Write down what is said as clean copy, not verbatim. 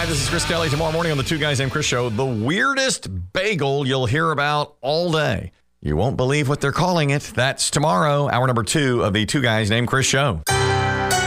Hi, this is Chris Kelly. Tomorrow morning on the Two Guys Named Chris show, the weirdest bagel you'll hear about all day. You won't believe what they're calling it. That's tomorrow, hour number 2 of the Two Guys Named Chris show.